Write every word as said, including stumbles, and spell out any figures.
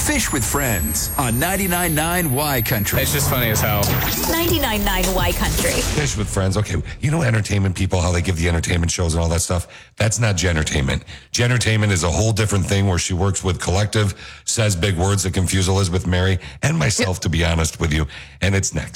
Fish with Friends on ninety-nine point nine Y Country. It's just funny as hell. ninety-nine point nine Y Country. Fish with Friends. Okay, you know entertainment people, how they give the entertainment shows and all that stuff? That's not Gentertainment. Gentertainment is a whole different thing where she works with Collective, says big words that confuse Elizabeth Mary and myself, to be honest with you, and it's next.